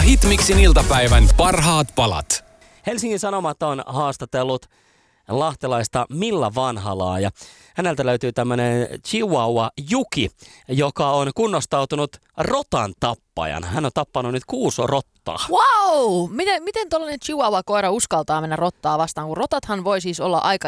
Hitmixin iltapäivän parhaat palat. Helsingin Sanomat on haastatellut lahtelaista Milla Vanhalaa ja häneltä löytyy tämmöinen Chihuahua Juki, joka on kunnostautunut rotan tappajan. Hän on tappanut nyt 6 rottaa. Wow! Miten tuollainen Chihuahua-koira uskaltaa mennä rottaa vastaan, kun rotathan voi siis olla aika